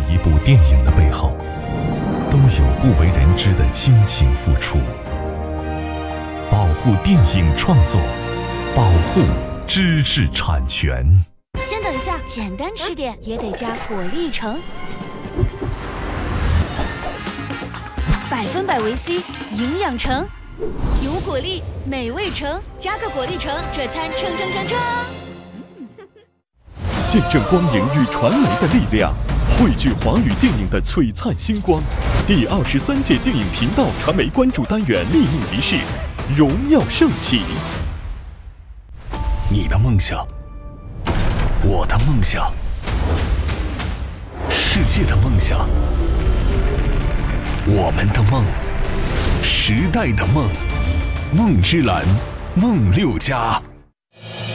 一部电影的背后，都有不为人知的亲情付出。保护电影创作，保护知识产权。 先等一下，简单吃点也得加果粒橙，100%维 C， 营养橙，有果粒，美味橙，加个果粒橙，这餐撑。 见证光影与传媒的力量，汇聚华语电影的璀璨星光。第23届电影频道传媒关注单元立命仪式荣耀盛起。 你的梦想，我的梦想，世界的梦想，我们的梦，时代的梦，梦之蓝，梦6+。